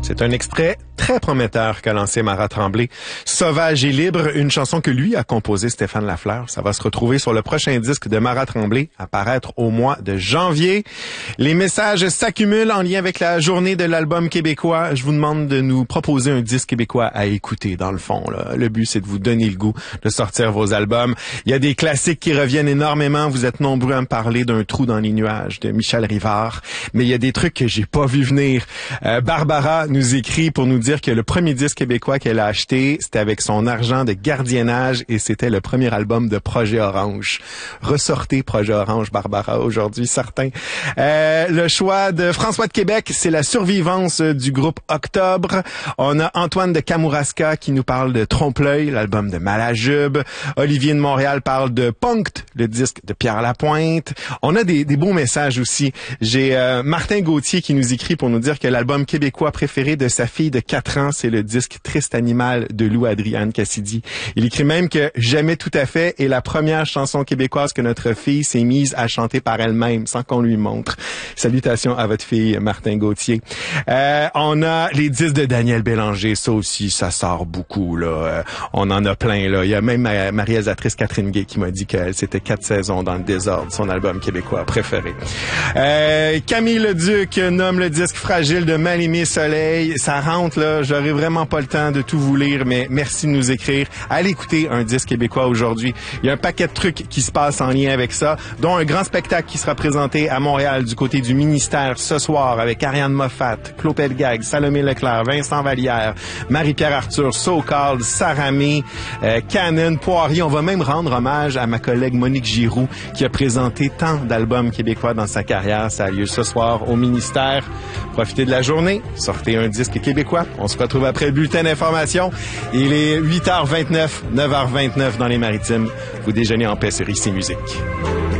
C'est un extrait très prometteur qu'a lancé Marat Tremblay. Sauvage et libre, une chanson que lui a composée Stéphane Lafleur. Ça va se retrouver sur le prochain disque de Marat Tremblay, à paraître au mois de janvier. Les messages s'accumulent en lien avec la journée de l'album québécois. Je vous demande de nous proposer un disque québécois à écouter, dans le fond, là. Le but, c'est de vous donner le goût de sortir vos albums. Il y a des classiques qui reviennent énormément. Vous êtes nombreux à me parler d'un Trou dans les nuages de Michel Rivard. Mais il y a des trucs que j'ai pas vu venir. Barbara nous écrit pour nous dire que le premier disque québécois qu'elle a acheté, c'était avec son argent de gardiennage et c'était le premier album de Projet Orange. Ressortez Projet Orange, Barbara, aujourd'hui, certain. Le choix de François de Québec, c'est La survivance du groupe Octobre. On a Antoine de Kamouraska qui nous parle de Trompe-l'œil, l'album de Malajube. Olivier de Montréal parle de Punkt, le disque de Pierre Lapointe. On a des beaux messages aussi. J'ai Martin Gauthier qui nous écrit pour nous dire que l'album québécois préféré de sa fille de 4 ans, c'est le disque Triste Animal de Lou Adrienne Cassidy. Il écrit même que Jamais tout à fait est la première chanson québécoise que notre fille s'est mise à chanter par elle-même sans qu'on lui montre. Salutations à votre fille, Martin Gauthier. On a les disques de Daniel Bélanger. Ça aussi, ça sort beaucoup, là. On en a plein, là. Il y a même ma réalisatrice Catherine Gay qui m'a dit qu'elle c'était 4 saisons dans le désordre, son album québécois préféré. Camille Leduc nomme le disque Fragile de Mal-Aimé Soleil. Ça rentre, là. J'aurai vraiment pas le temps de tout vous lire, mais merci de nous écrire. Allez écouter un disque québécois aujourd'hui. Il y a un paquet de trucs qui se passent en lien avec ça, dont un grand spectacle qui sera présenté à Montréal du côté du ministère ce soir avec Ariane Moffat, Claude Pelgag, Salomé Leclerc, Vincent Vallière, Marie-Pierre Arthur, So Called, Saramé, Canon, Poirier. On va même rendre hommage à ma collègue Monique Giroux qui a présenté tant d'albums québécois dans sa carrière. Ça a lieu ce soir au ministère. Profitez de la journée, sortez un disque québécois. On se retrouve après le bulletin d'information. Il est 8h29, 9h29 dans les Maritimes. Vous déjeunez en paix sur ICI Musique.